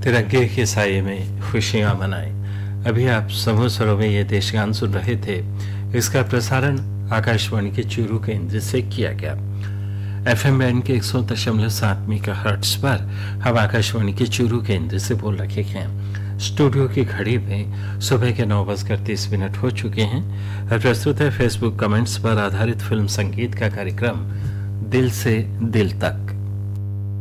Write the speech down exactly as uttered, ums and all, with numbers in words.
तिरंगे के साये में खुशियां मनाएं। अभी आप समूह स्वरों में ये देश गान सुन रहे थे। इसका प्रसारण आकाशवाणी के चूरू केंद्र से किया गया। एफएम बैंड के एक सौ दशमलव सात मेगा हर्ट्ज पर हम आकाशवाणी के चूरू केंद्र से बोल रहे हैं। स्टूडियो की घड़ी में सुबह के नौ बजकर तीस मिनट हो चुके हैं और प्रस्तुत है फेसबुक कमेंट्स पर आधारित फिल्म संगीत का कार्यक्रम दिल से दिल तक।